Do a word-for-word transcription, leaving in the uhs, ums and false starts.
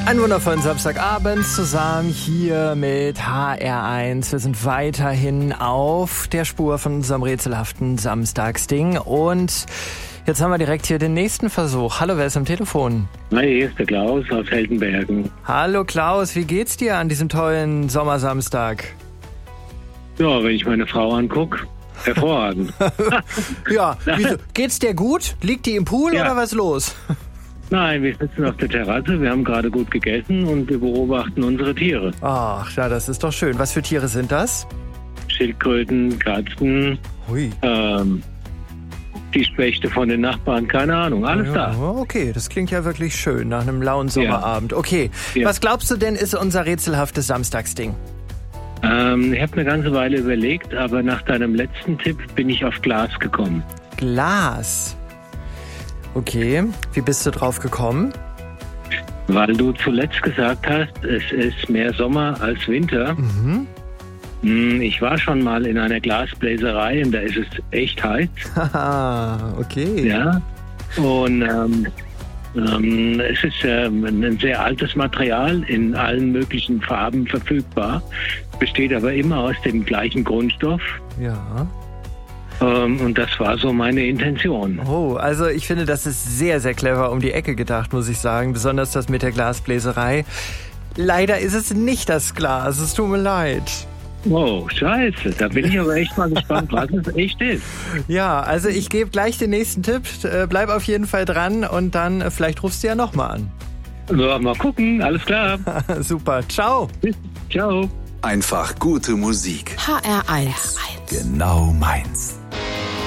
Einen wundervollen Samstagabend zusammen hier mit H R eins. Wir sind weiterhin auf der Spur von unserem rätselhaften Samstagsding. Und jetzt haben wir direkt hier den nächsten Versuch. Hallo, wer ist am Telefon? Hi, hier ist der Klaus aus Heldenbergen. Hallo Klaus, wie geht's dir an diesem tollen Sommersamstag? Ja, wenn ich meine Frau angucke, hervorragend. Ja, wieso? Geht's dir gut? Liegt die im Pool Ja. oder was ist los? Nein, wir sitzen auf der Terrasse, wir haben gerade gut gegessen und wir beobachten unsere Tiere. Ach, ja, das ist doch schön. Was für Tiere sind das? Schildkröten, Katzen, Hui. ähm, die Spechte von den Nachbarn, keine Ahnung, alles Ja, da. okay, das klingt ja wirklich schön nach einem lauen Sommerabend. Okay, Ja. was glaubst du denn ist unser rätselhaftes Samstagsding? Ähm, ich habe eine ganze Weile überlegt, aber nach deinem letzten Tipp bin ich auf Glas gekommen. Glas. Okay, wie bist du drauf gekommen? Weil du zuletzt gesagt hast, es ist mehr Sommer als Winter. Mhm. Hm, Ich war schon mal in einer Glasbläserei und da ist es echt heiß. Haha, okay. Ja, und ähm, ähm, es ist ähm, ein sehr altes Material, in allen möglichen Farben verfügbar, besteht aber immer aus dem gleichen Grundstoff. Ja. Ähm, und das war so meine Intention. Oh, also ich finde, das ist sehr, sehr clever um die Ecke gedacht, muss ich sagen. Besonders das mit der Glasbläserei. Leider ist es nicht das Glas, es tut mir leid. Oh, scheiße, da bin ich aber echt mal gespannt, was es echt ist. Ja, also ich gebe gleich den nächsten Tipp. Äh, Bleib auf jeden Fall dran und dann äh, vielleicht rufst du ja nochmal an. So, mal gucken, alles klar. Super, ciao. Bis, ciao. Einfach gute Musik. H R eins. Genau meins.